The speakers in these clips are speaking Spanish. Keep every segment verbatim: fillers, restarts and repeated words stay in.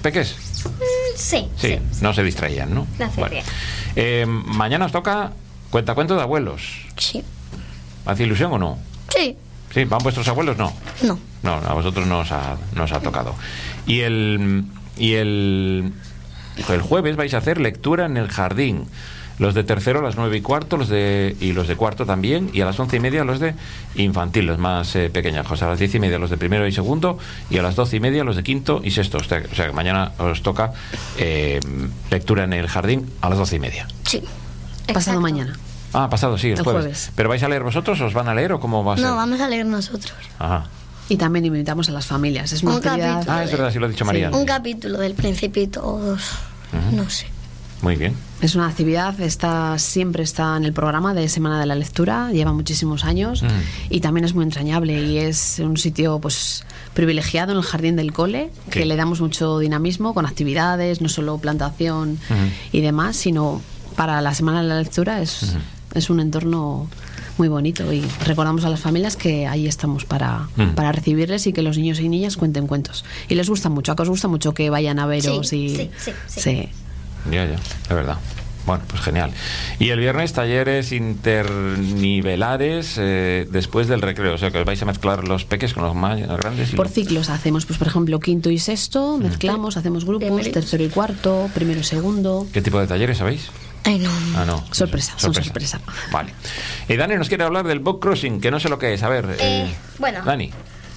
peques? Sí. Sí, sí, no se distraían, ¿no? No se Bueno. rían. Eh, mañana os toca cuentacuento de abuelos. Sí. ¿Hace ilusión o no? Sí. ¿Sí? ¿Van vuestros abuelos? No. No. No, a vosotros no os ha, no os ha tocado. Y el, y el, el jueves vais a hacer lectura en el jardín. Los de tercero a las nueve y cuarto, los de y los de cuarto también, y a las once y media los de infantil, los más eh, pequeñajos. A las diez y media los de primero y segundo, y a las doce y media los de quinto y sexto. O sea, o sea que mañana os toca eh, lectura en el jardín a las doce y media. Sí. Exacto. Pasado mañana. Ah, pasado, sí, el, El jueves. jueves. ¿Pero vais a leer vosotros? ¿Os van a leer o cómo va a ser? No, vamos a leer nosotros. Ajá. Y también invitamos a las familias. Es una Un actividad. capítulo. Ah, es verdad, sí lo ha dicho María. Un capítulo del Principito o dos. Ujú. No sé. Muy bien. Es una actividad, está, siempre está en el programa de Semana de la Lectura, lleva muchísimos años Mm. y también es muy entrañable y es un sitio pues privilegiado en el jardín del cole, que Sí. le damos mucho dinamismo con actividades, no solo plantación Ujú. y demás, sino para la Semana de la Lectura es, Ujú. es un entorno muy bonito y recordamos a las familias que ahí estamos para, Mm. para recibirles y que los niños y niñas cuenten cuentos. Y les gusta mucho, ¿a que os gusta mucho que vayan a veros? Sí, y, sí, sí, sí. sí. Ya, ya, es verdad. Bueno, pues genial. Y el viernes talleres internivelares eh, después del recreo, o sea que os vais a mezclar los peques con los más grandes. Y Por los- ciclos hacemos, pues por ejemplo, quinto y sexto, mezclamos, hacemos grupos, Primero y- tercero y cuarto, primero y segundo. ¿Qué tipo de talleres sabéis? Ay, no. Ah, no. Sorpresa, son sorpresa. Vale. Y Dani nos quiere hablar del book crossing, que no sé lo que es. A ver. Eh, bueno. Dani.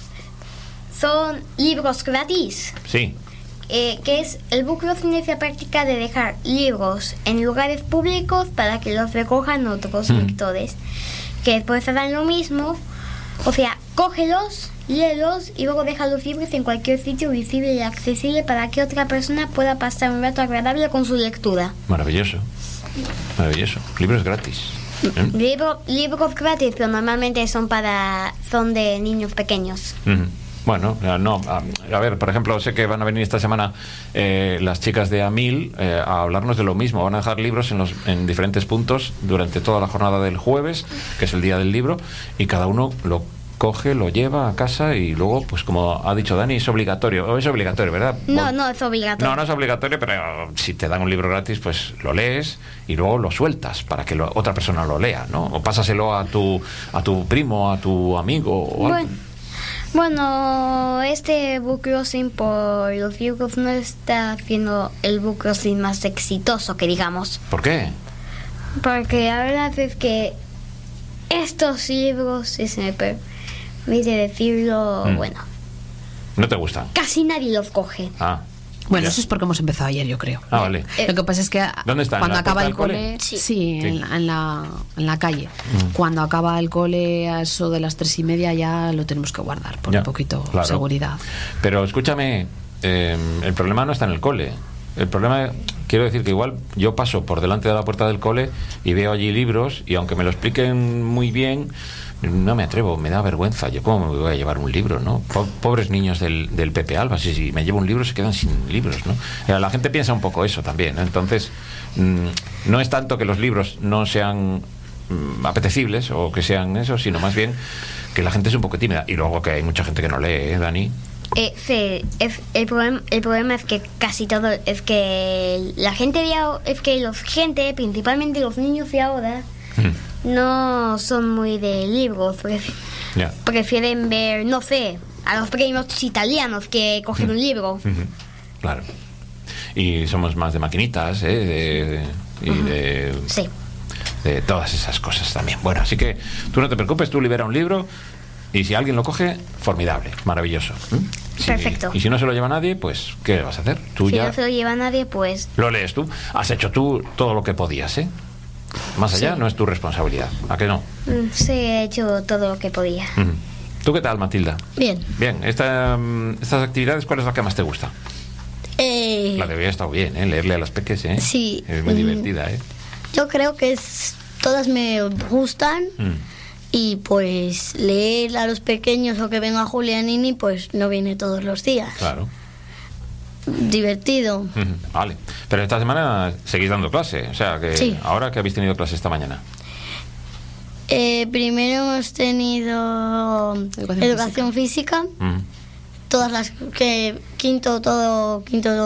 Son libros gratis. Sí. Eh, que es el book crossing, es la práctica de dejar libros en lugares públicos para que los recojan otros Mm. lectores, que después harán lo mismo, o sea, cógelos, léelos y luego deja los libros en cualquier sitio visible y accesible para que otra persona pueda pasar un rato agradable con su lectura. Maravilloso. Maravilloso. Libros gratis. ¿Eh? Libro, libros gratis, pero normalmente son para son de niños pequeños. Ujú. Bueno, ya no. A, a ver, por ejemplo, sé que van a venir esta semana eh, las chicas de AMIL eh, a hablarnos de lo mismo. Van a dejar libros en, los, en diferentes puntos durante toda la jornada del jueves, que es el día del libro, y cada uno lo coge, lo lleva a casa y luego, pues como ha dicho Dani, es obligatorio. O es obligatorio, ¿verdad? No, Bueno, no es obligatorio. No, no es obligatorio, pero si te dan un libro gratis, pues lo lees y luego lo sueltas para que lo- otra persona lo lea, ¿no? O pásaselo a tu, a tu primo, a tu amigo o algo. Bueno, bueno, este book crossing por los libros no está haciendo el book crossing más exitoso, que digamos. ¿Por qué? Porque la verdad es que estos libros, si se me permite decirlo, Mm. bueno, ¿No te gustan? casi nadie los coge. Ah. Bueno, Ya. eso es porque hemos empezado ayer, yo creo. Ah, vale. Lo que pasa es que ¿Dónde está? ¿En cuando la acaba puerta el del cole, cole? sí, Sí. En, la, en, la, en la calle. Mm. Cuando acaba el cole a eso de las tres y media ya lo tenemos que guardar por Ya, un poquito claro. seguridad. Pero escúchame, eh, el problema no está en el cole. El problema, quiero decir que igual yo paso por delante de la puerta del cole y veo allí libros y aunque me lo expliquen muy bien, no me atrevo, me da vergüenza. Yo cómo me voy a llevar un libro, ¿no? Po- Pobres niños del, del Pepe Alba, si, si me llevo un libro se quedan sin libros, ¿no? Eh, La gente piensa un poco eso también, ¿no? Entonces, mm, no es tanto que los libros no sean mm, apetecibles o que sean eso, sino más bien que la gente es un poco tímida. Y luego que hay mucha gente que no lee, ¿eh, Dani? Eh, sí, es, el, problema, el problema es que casi todo, es que la gente de ahora, es que los gente, principalmente los niños de ahora, Mm, no son muy de libros, prefi- ya. prefieren ver, no sé, a los pequeños italianos que cogen un libro. Ujú, claro. Y somos más de maquinitas, ¿eh? De, y de, Sí. de todas esas cosas también. Bueno, así que tú no te preocupes, tú libera un libro y si alguien lo coge, formidable, maravilloso. ¿Mm? Si- Perfecto. Y si no se lo lleva nadie, pues ¿qué vas a hacer? Tú Si ya no se lo lleva nadie, pues lo lees tú. Has hecho tú todo lo que podías, ¿eh? Más allá Sí. no es tu responsabilidad. ¿A qué no? mm, sí, he hecho todo lo que podía. Ujú. ¿Tú qué tal, Matilda? Bien. Bien, esta, mm, estas actividades, ¿cuál es la que más te gusta? Eh, La de hoy ha estado bien, ¿eh? Leerle a las peques, ¿eh? Sí. Es muy Mm. divertida, ¿eh? yo creo que es, todas me gustan Mm. y pues leer a los pequeños o que venga Julianini pues no viene todos los días. Claro. Divertido. Ujú, vale. Pero esta semana seguís dando clase. O sea, que Sí. ahora que habéis tenido clase esta mañana. Eh, primero hemos tenido Educación educación, física. Ujú. todas las que quinto todo quinto